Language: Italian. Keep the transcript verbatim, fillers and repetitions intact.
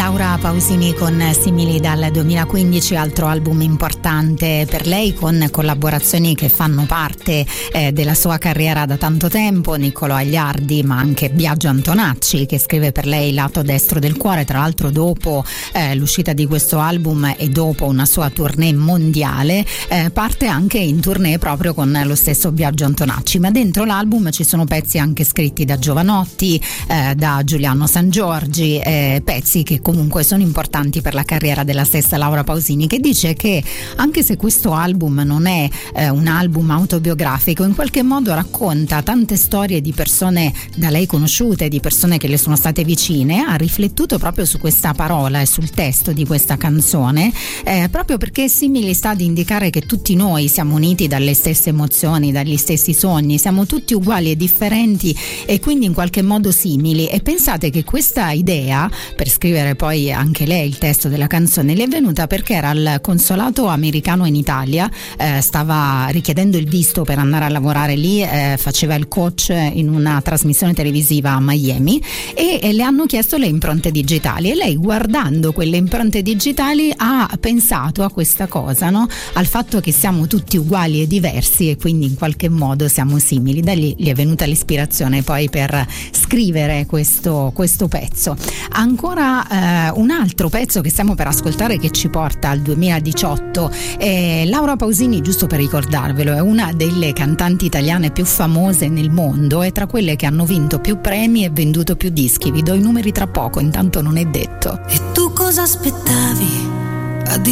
Laura Pausini con Simili dal duemilaquindici, altro album importante per lei, con collaborazioni che fanno parte eh, della sua carriera da tanto tempo. Niccolò Agliardi, ma anche Biagio Antonacci, che scrive per lei Lato destro del cuore, tra l'altro dopo eh, l'uscita di questo album e dopo una sua tournée mondiale, eh, parte anche in tournée proprio con lo stesso Biagio Antonacci. Ma dentro l'album ci sono pezzi anche scritti da Jovanotti, eh, da Giuliano Sangiorgi, eh, pezzi che comunque sono importanti per la carriera della stessa Laura Pausini, che dice che anche se questo album non è eh, un album autobiografico, in qualche modo racconta tante storie di persone da lei conosciute, di persone che le sono state vicine. Ha riflettuto proprio su questa parola e sul testo di questa canzone, eh, proprio perché Simili sta ad indicare che tutti noi siamo uniti dalle stesse emozioni, dagli stessi sogni, siamo tutti uguali e differenti e quindi in qualche modo simili. E pensate che questa idea per scrivere poi anche lei il testo della canzone le è venuta perché era al consolato americano in Italia, eh, stava richiedendo il visto per andare a lavorare lì, eh, faceva il coach in una trasmissione televisiva a Miami e, e le hanno chiesto le impronte digitali, e lei, guardando quelle impronte digitali, ha pensato a questa cosa, no? Al fatto che siamo tutti uguali e diversi e quindi in qualche modo siamo simili. Da lì gli è venuta l'ispirazione poi per scrivere questo, questo pezzo. Ancora eh, un altro pezzo che stiamo per ascoltare, che ci porta al duemiladiciotto. eh, Laura Pausini, giusto per ricordarvelo, è una delle cantanti italiane più famose nel mondo, è tra quelle che hanno vinto più premi e venduto più dischi. Vi do i numeri tra poco, intanto non è detto. E tu cosa aspettavi?